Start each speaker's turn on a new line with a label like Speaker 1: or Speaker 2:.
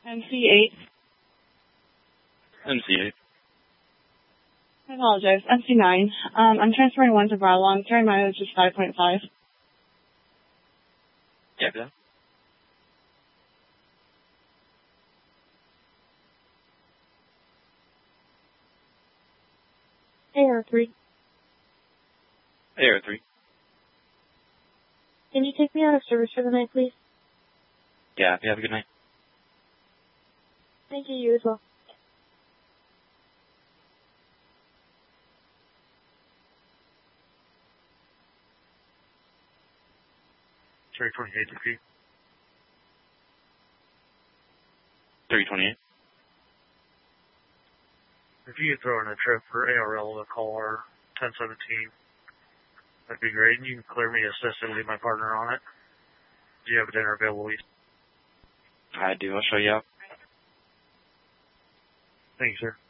Speaker 1: MC8.
Speaker 2: MC8.
Speaker 1: I apologize. MC9. I'm transferring 1 to Bravo. I'm carrying mileage is 5.5.
Speaker 2: Yeah.
Speaker 3: AR3.
Speaker 2: AR3.
Speaker 3: Can you take me out of service for the night, please?
Speaker 2: Yeah, you have a good night.
Speaker 3: Thank you, you as well.
Speaker 4: Cherry 28 degree.
Speaker 2: 328.
Speaker 4: If you could throw in a trip for ARL to call our 1017, that'd be great. And you can clear me assist and leave my partner on it. Do you have a dinner available?
Speaker 2: I do. I'll show you out.
Speaker 4: Thank you, sir.